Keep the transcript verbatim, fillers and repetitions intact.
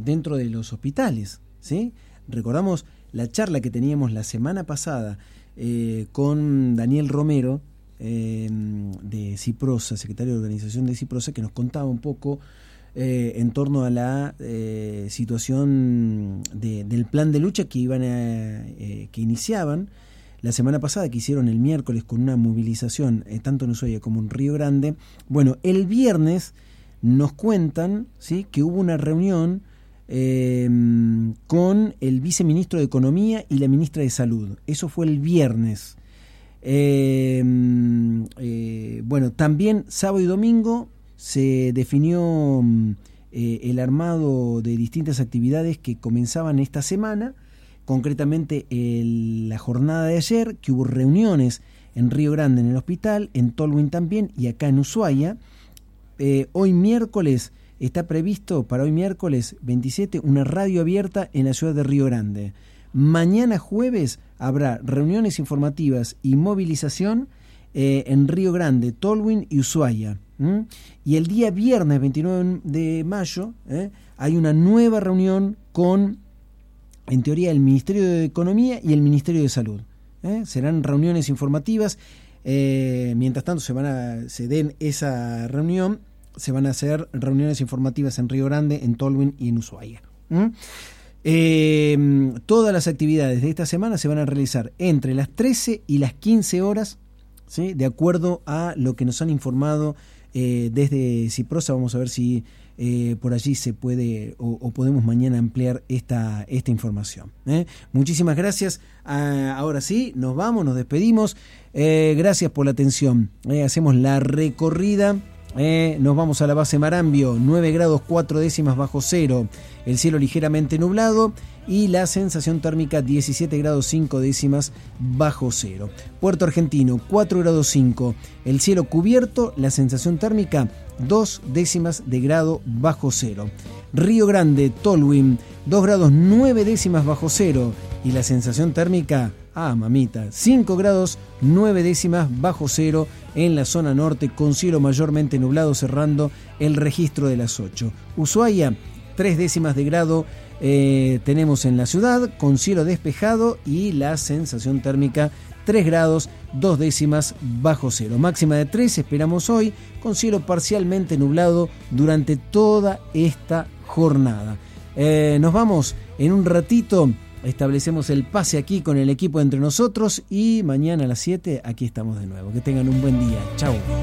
dentro de los hospitales, ¿sí? Recordamos la charla que teníamos la semana pasada eh, con Daniel Romero, eh, de Ciprosa, secretario de organización de Ciprosa, que nos contaba un poco eh, en torno a la eh, situación de, del plan de lucha que iban a, eh, que iniciaban la semana pasada, que hicieron el miércoles con una movilización eh, tanto en Ushuaia como en Río Grande. Bueno, el viernes nos cuentan, ¿sí?, que hubo una reunión eh, con el viceministro de Economía y la ministra de Salud. Eso fue el viernes. Eh, eh, bueno, también sábado y domingo se definió eh, el armado de distintas actividades que comenzaban esta semana. Concretamente el, la jornada de ayer, que hubo reuniones en Río Grande en el hospital, en Tolwyn también y acá en Ushuaia. Eh, hoy miércoles está previsto, para hoy miércoles veintisiete, una radio abierta en la ciudad de Río Grande. Mañana jueves habrá reuniones informativas y movilización eh, en Río Grande, Tolwyn y Ushuaia. ¿Mm? Y el día viernes veintinueve de mayo eh, hay una nueva reunión con, en teoría, el Ministerio de Economía y el Ministerio de Salud. ¿eh? Serán reuniones informativas. Eh, mientras tanto se van a se den esa reunión, se van a hacer reuniones informativas en Río Grande, en Tolwyn y en Ushuaia. ¿Mm? Eh, todas las actividades de esta semana se van a realizar entre las trece y las quince horas, ¿sí?, de acuerdo a lo que nos han informado eh, desde Ciprosa. Vamos a ver si eh, por allí se puede o, o podemos mañana ampliar esta, esta información. ¿eh? Muchísimas gracias. Ah, ahora sí, nos vamos, nos despedimos. Eh, gracias por la atención. Eh, hacemos la recorrida. Eh, nos vamos a la base Marambio, nueve grados cuatro décimas bajo cero, el cielo ligeramente nublado y la sensación térmica diecisiete grados cinco décimas bajo cero. Puerto Argentino, cuatro grados cinco, el cielo cubierto, la sensación térmica dos décimas de grado bajo cero. Río Grande, Tolwyn, dos grados nueve décimas bajo cero y la sensación térmica, ah mamita, cinco grados nueve décimas bajo cero en la zona norte, con cielo mayormente nublado cerrando el registro de las ocho. Ushuaia, tres décimas de grado eh, tenemos en la ciudad, con cielo despejado y la sensación térmica tres grados dos décimas bajo cero. Máxima de tres esperamos hoy, con cielo parcialmente nublado durante toda esta jornada. Eh, nos vamos en un ratito. Establecemos el pase aquí con el equipo entre nosotros y mañana a las siete aquí estamos de nuevo. Que tengan un buen día. Chau.